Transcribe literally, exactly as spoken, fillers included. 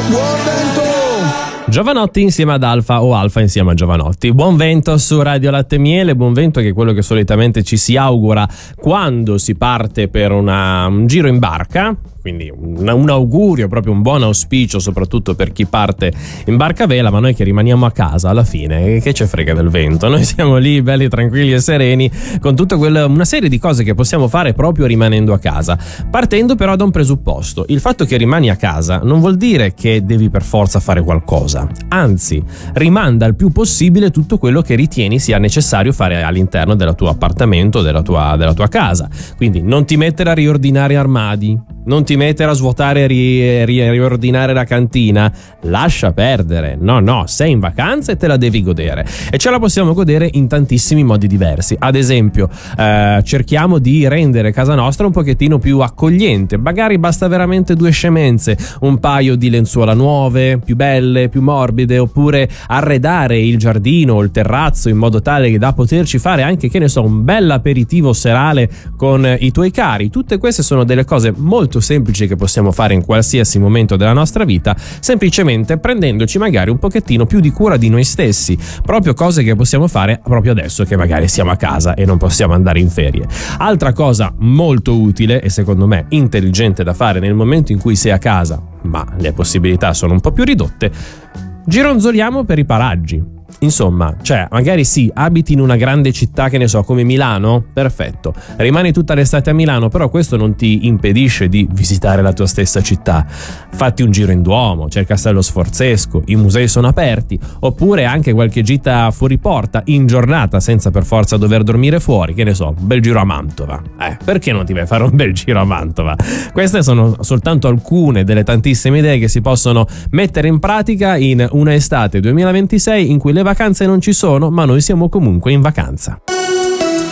Buon vento! Giovanotti insieme ad Alfa o Alfa insieme a Giovanotti. Buon vento su Radio Latte e Miele, buon vento che è quello che solitamente ci si augura quando si parte per una, un giro in barca. Quindi un, un augurio, proprio un buon auspicio soprattutto per chi parte in barca a vela, ma noi che rimaniamo a casa alla fine, che ce frega del vento? Noi siamo lì belli tranquilli e sereni con tutta quella, una serie di cose che possiamo fare proprio rimanendo a casa, partendo però da un presupposto: il fatto che rimani a casa non vuol dire che devi per forza fare qualcosa, anzi rimanda il più possibile tutto quello che ritieni sia necessario fare all'interno del tuo appartamento, della tua, della tua casa. Quindi non ti mettere a riordinare armadi, non ti mettere a svuotare e ri, ri, riordinare la cantina, lascia perdere. No, no, sei in vacanza e te la devi godere, e ce la possiamo godere in tantissimi modi diversi. Ad esempio, eh, cerchiamo di rendere casa nostra un pochettino più accogliente. Magari basta veramente due scemenze, un paio di lenzuola nuove, più belle, più morbide, oppure arredare il giardino o il terrazzo in modo tale da poterci fare anche, che ne so, un bel aperitivo serale con i tuoi cari. Tutte queste sono delle cose molto semplici che possiamo fare in qualsiasi momento della nostra vita, semplicemente prendendoci magari un pochettino più di cura di noi stessi, proprio cose che possiamo fare proprio adesso che magari siamo a casa e non possiamo andare in ferie. Altra cosa molto utile e secondo me intelligente da fare nel momento in cui sei a casa, ma le possibilità sono un po' più ridotte: gironzoliamo per i paraggi. Insomma, cioè, magari sì, abiti in una grande città, che ne so, come Milano, perfetto, rimani tutta l'estate a Milano, però questo non ti impedisce di visitare la tua stessa città. Fatti un giro in Duomo, c'è il Castello Sforzesco, i musei sono aperti, oppure anche qualche gita fuori porta in giornata senza per forza dover dormire fuori, che ne so, un bel giro a Mantova. Eh, perché non ti vai a fare un bel giro a Mantova? Queste sono soltanto alcune delle tantissime idee che si possono mettere in pratica in una estate duemilaventisei in cui le vacanze non ci sono, ma noi siamo comunque in vacanza.